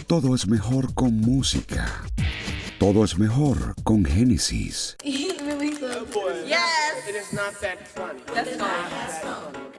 Todo es mejor con música. Todo es mejor con Génesis. Yes! It is not that funny. That's funny.